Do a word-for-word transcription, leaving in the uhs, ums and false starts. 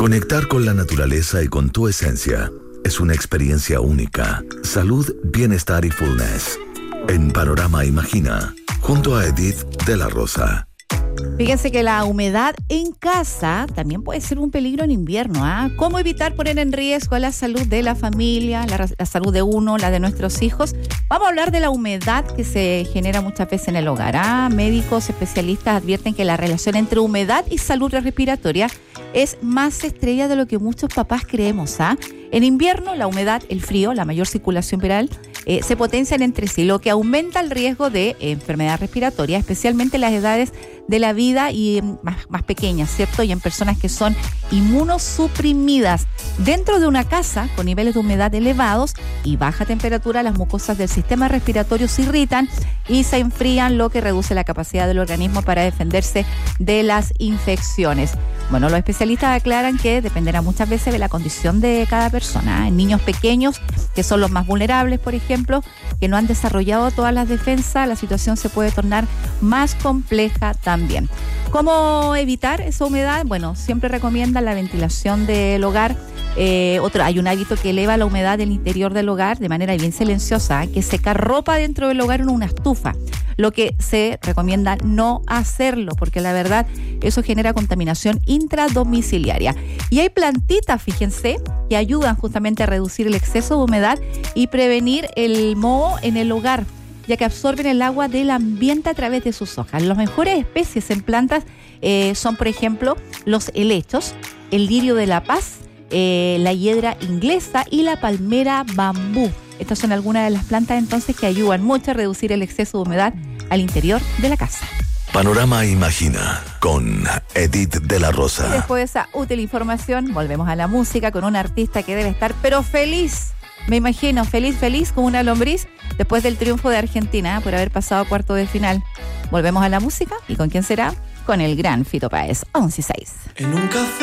Conectar con la naturaleza y con tu esencia es una experiencia única. Salud, bienestar y fullness. En Panorama Imagina, junto a Edith de la Rosa. Fíjense que la humedad en casa también puede ser un peligro en invierno. ¿ah? ¿Cómo evitar poner en riesgo la salud de la familia, la, la salud de uno, la de nuestros hijos? Vamos a hablar de la humedad que se genera muchas veces en el hogar. ¿ah? Médicos especialistas advierten que la relación entre humedad y salud respiratoria es más estrecha de lo que muchos papás creemos. ¿ah? En invierno, la humedad, el frío, la mayor circulación viral, eh, se potencian entre sí, lo que aumenta el riesgo de eh, enfermedad respiratoria, especialmente en las edades de la vida y más, más pequeñas, ¿cierto? Y en personas que son inmunosuprimidas. Dentro de una casa con niveles de humedad elevados y baja temperatura, las mucosas del sistema respiratorio se irritan y se enfrían, lo que reduce la capacidad del organismo para defenderse de las infecciones. Bueno, los especialistas aclaran que dependerá muchas veces de la condición de cada persona. En niños pequeños, que son los más vulnerables, por ejemplo, que no han desarrollado todas las defensas, la situación se puede tornar más compleja también. ¿Cómo evitar esa humedad? Bueno, siempre recomiendan la ventilación del hogar. Eh, otro, hay un hábito que eleva la humedad del interior del hogar de manera bien silenciosa, ¿eh? que secar ropa dentro del hogar en una estufa. Lo que se recomienda no hacerlo, porque la verdad eso genera contaminación intradomiciliaria. Y hay plantitas, fíjense, que ayudan justamente a reducir el exceso de humedad y prevenir el moho en el hogar, ya que absorben el agua del ambiente a través de sus hojas. Las mejores especies en plantas eh, son, por ejemplo, los helechos, el lirio de la paz, eh, la hiedra inglesa y la palmera bambú. Estas son algunas de las plantas entonces que ayudan mucho a reducir el exceso de humedad al interior de la casa. Panorama Imagina con Edith de la Rosa. Y después de esa útil información, volvemos a la música con un artista que debe estar pero feliz. Me imagino, feliz, feliz como una lombriz después del triunfo de Argentina por haber pasado a cuarto de final. Volvemos a la música. ¿Y con quién será? Con el gran Fito Páez, once y seis. En un café